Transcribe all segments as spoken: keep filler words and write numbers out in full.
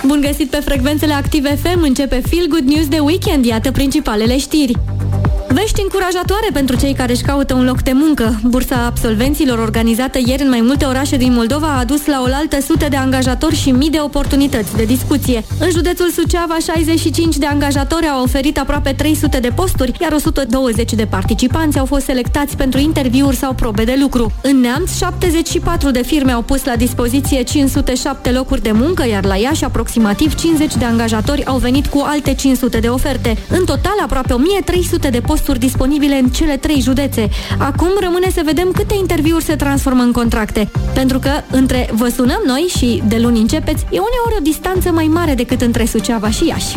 Bun găsit pe frecvențele Active F M, începe Feel Good News de weekend, iată principalele știri. Vești încurajatoare pentru cei care își caută un loc de muncă. Bursa absolvenților organizată ieri în mai multe orașe din Moldova a adus la oaltă sute de angajatori și mii de oportunități de discuție. În județul Suceava, șaizeci și cinci de angajatori au oferit aproape trei sute de posturi, iar o sută douăzeci de participanți au fost selectați pentru interviuri sau probe de lucru. În Neamț, șaptezeci și patru de firme au pus la dispoziție cinci sute șapte locuri de muncă, iar la Iași aproximativ cincizeci de angajatori au venit cu alte cinci sute de oferte. În total, aproape o mie trei sute de posturi disponibile în cele trei județe. Acum rămâne să vedem câte interviuri se transformă în contracte. Pentru că între vă sunăm noi și de luni începeți e uneori o distanță mai mare decât între Suceava și Iași.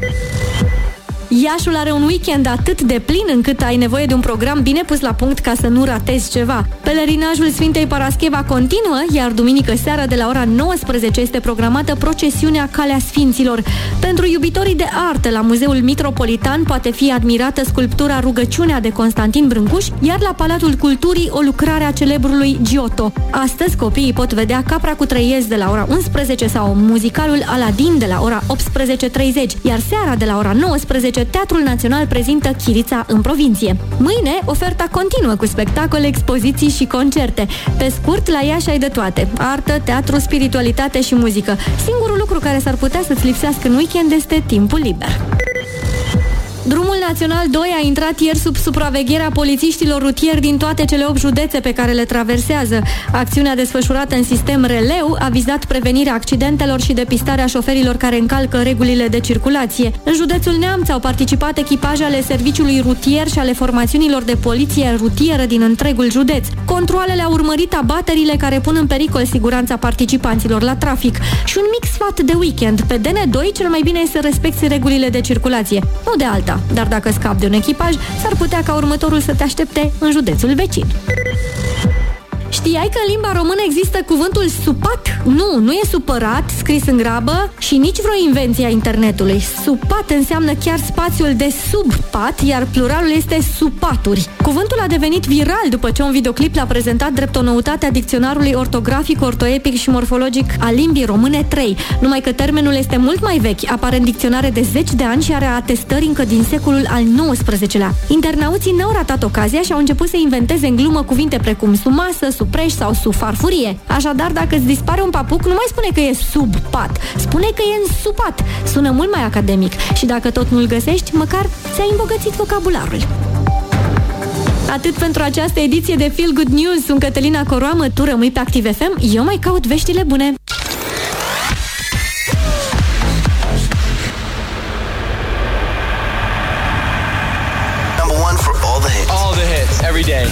Iașul are un weekend atât de plin încât ai nevoie de un program bine pus la punct ca să nu ratezi ceva. Pelerinajul Sfintei Parascheva continuă, iar duminică seara de la ora nouăsprezece este programată procesiunea Calea Sfinților. Pentru iubitorii de artă, la Muzeul Mitropolitan poate fi admirată sculptura Rugăciunea de Constantin Brâncuș, iar la Palatul Culturii o lucrare a celebrului Giotto. Astăzi copiii pot vedea Capra cu Trăiesc de la ora unsprezece sau muzicalul Aladin de la ora optsprezece treizeci, iar seara de la ora nouăsprezece Teatrul Național prezintă Chirița în provincie. Mâine, oferta continuă cu spectacole, expoziții și concerte. Pe scurt, la Iași ai de toate: artă, teatru, spiritualitate și muzică. Singurul lucru care s-ar putea să-ți lipsească în weekend este timpul liber. Drumul Național doi a intrat ieri sub supravegherea polițiștilor rutieri din toate cele opt județe pe care le traversează. Acțiunea desfășurată în sistem releu a vizat prevenirea accidentelor și depistarea șoferilor care încalcă regulile de circulație. În județul Neamț au participat echipaje ale serviciului rutier și ale formațiunilor de poliție rutieră din întregul județ. Controalele au urmărit abaterile care pun în pericol siguranța participanților la trafic. Și un mic sfat de weekend: pe D N doi cel mai bine e să respecti regulile de circulație, nu de alta. Dar dacă scapi de un echipaj, s-ar putea ca următorul să te aștepte în județul vecin. Știai că în limba română există cuvântul supat? Nu, nu e supărat, scris în grabă, și nici vreo invenție a internetului. Supat înseamnă chiar spațiul de sub pat, iar pluralul este supaturi. Cuvântul a devenit viral după ce un videoclip l-a prezentat drept o noutate a dicționarului ortografic, ortoepic și morfologic a limbii române trei. Numai că termenul este mult mai vechi, apare în dicționare de zeci de ani și are atestări încă din secolul al nouăsprezecelea. Internauții n-au ratat ocazia și au început să inventeze în glumă cuvinte precum sumasă, supreș sau sufarfurie. Așadar, dacă îți dispare un papuc, nu mai spune că e sub pat, spune că e însupat. Sună mult mai academic și dacă tot nu-l găsești, măcar ți-ai îmbogățit vocabularul. Atât pentru această ediție de Feel Good News. Sunt Cătălina Coroamă, tu rămâi pe Active F M, eu mai caut veștile bune. Number one for all the hits. All the hits, every day.